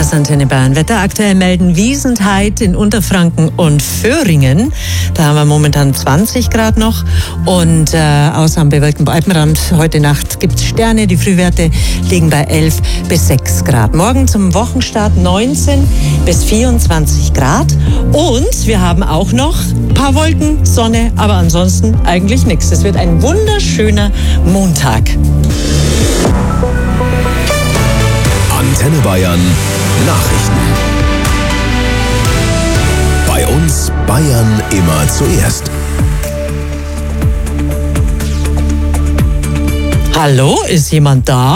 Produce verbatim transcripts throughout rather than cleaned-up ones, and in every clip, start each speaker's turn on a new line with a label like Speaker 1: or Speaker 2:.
Speaker 1: Das Antenne Bayern Wetter. Aktuell melden Wiesentheit in Unterfranken und Föhringen. Da haben wir momentan zwanzig Grad noch. Und äh, außer am bewölkten Alpenrand heute Nacht gibt es Sterne. Die Frühwerte liegen bei elf bis sechs Grad. Morgen zum Wochenstart neunzehn bis vierundzwanzig Grad. Und wir haben auch noch ein paar Wolken, Sonne, aber ansonsten eigentlich nichts. Es wird ein wunderschöner Montag.
Speaker 2: Antenne Bayern Nachrichten. Bei uns Bayern immer zuerst.
Speaker 1: Hallo, ist jemand da?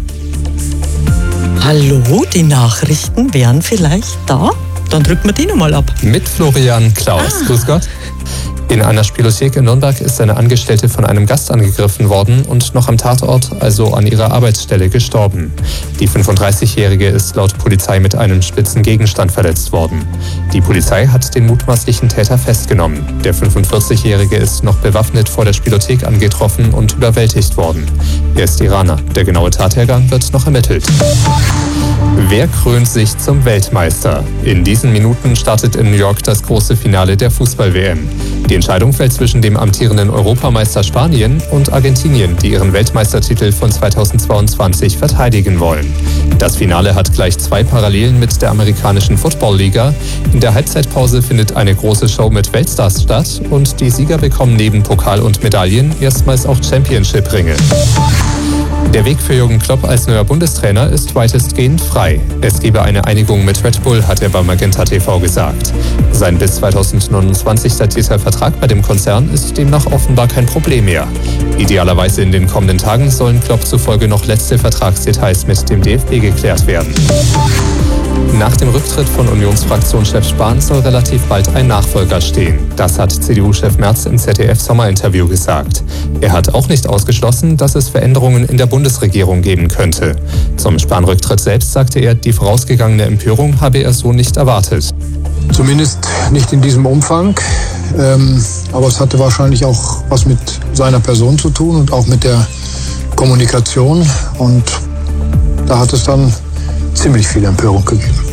Speaker 1: Hallo, die Nachrichten wären vielleicht da? Dann drücken wir die nochmal ab.
Speaker 3: Mit Florian Klaus. Ah. Grüß Gott. In einer Spielothek in Nürnberg ist eine Angestellte von einem Gast angegriffen worden und noch am Tatort, also an ihrer Arbeitsstelle, gestorben. Die fünfunddreißigjährige ist laut Polizei mit einem spitzen Gegenstand verletzt worden. Die Polizei hat den mutmaßlichen Täter festgenommen. Der fünfundvierzigjährige ist noch bewaffnet vor der Spielothek angetroffen und überwältigt worden. Er ist Iraner. Der genaue Tathergang wird noch ermittelt. Wer krönt sich zum Weltmeister? In diesen Minuten startet in New York das große Finale der Fußball-W M. Die Entscheidung fällt zwischen dem amtierenden Europameister Spanien und Argentinien, die ihren Weltmeistertitel von zweitausendzweiundzwanzig verteidigen wollen. Das Finale hat gleich zwei Parallelen mit der amerikanischen Football-Liga. In der Halbzeitpause findet eine große Show mit Weltstars statt und die Sieger bekommen neben Pokal und Medaillen erstmals auch Championship-Ringe. Der Weg für Jürgen Klopp als neuer Bundestrainer ist weitestgehend frei. Es gebe eine Einigung mit Red Bull, hat er bei Magenta T V gesagt. Sein bis zweitausendneunundzwanzig datierter Vertrag bei dem Konzern ist demnach offenbar kein Problem mehr. Idealerweise in den kommenden Tagen sollen Klopp zufolge noch letzte Vertragsdetails mit dem D F B geklärt werden. Nach dem Rücktritt von Unionsfraktionschef Spahn soll relativ bald ein Nachfolger stehen. Das hat C D U-Chef Merz im Z D F-Sommerinterview gesagt. Er hat auch nicht ausgeschlossen, dass es Veränderungen in der Bundesregierung geben könnte. Zum Spahn-Rücktritt selbst sagte er, die vorausgegangene Empörung habe er so nicht erwartet.
Speaker 4: Zumindest nicht in diesem Umfang. Ähm, aber es hatte wahrscheinlich auch was mit seiner Person zu tun und auch mit der Kommunikation. Und da hat es dann ziemlich viel Empörung gegeben.